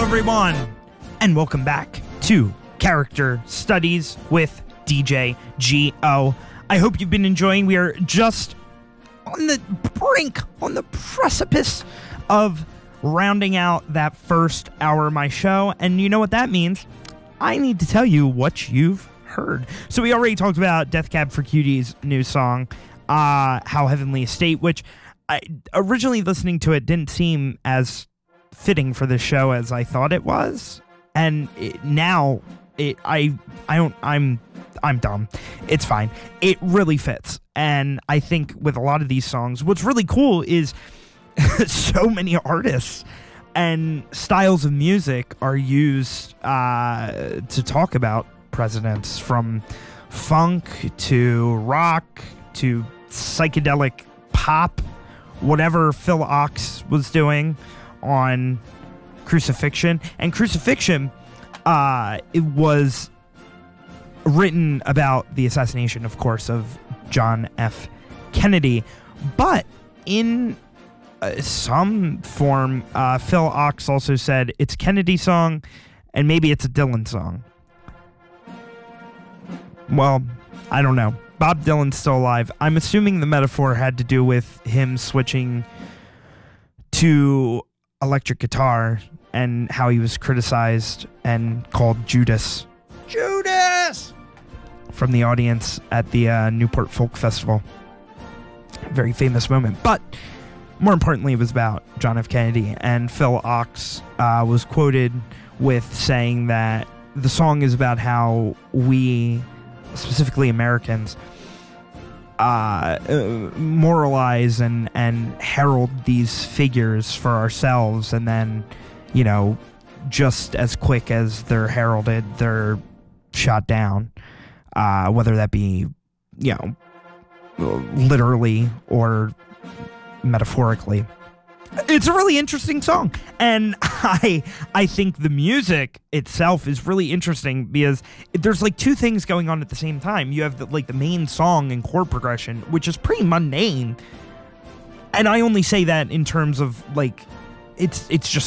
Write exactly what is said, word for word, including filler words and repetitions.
everyone, and welcome back to Character Studies with D J G O. I hope you've been enjoying. We are just on the brink, on the precipice of rounding out that first hour of my show, and you know what that means. I need to tell you what you've heard. So we already talked about Death Cab for Cutie's new song, uh, How Heavenly Estate, which I, originally listening to it didn't seem as fitting for the show as I thought it was, and it, now it I I don't I'm I'm dumb. It's fine. It really fits, and I think with a lot of these songs, what's really cool is so many artists and styles of music are used uh, to talk about presidents, from funk to rock to psychedelic pop, whatever Phil Ochs was doing on Crucifixion. And Crucifixion, uh, it was written about the assassination, of course, of John F. Kennedy. But in uh, some form, uh, Phil Ochs also said it's a Kennedy song and maybe it's a Dylan song. Well, I don't know. Bob Dylan's still alive. I'm assuming the metaphor had to do with him switching to electric guitar and how he was criticized and called Judas. Judas! From the audience at the uh, Newport Folk Festival. Very famous moment. But more importantly, it was about John F. Kennedy. And Phil Ochs uh, was quoted with saying that the song is about how we, specifically Americans, Uh, uh, moralize and, and herald these figures for ourselves, and then, you know, just as quick as they're heralded, they're shot down, uh, whether that be, you know, literally or metaphorically. It's a really interesting song, and I I think the music itself is really interesting because there's like two things going on at the same time. You have the, like the main song and chord progression, which is pretty mundane, and I only say that in terms of like it's it's just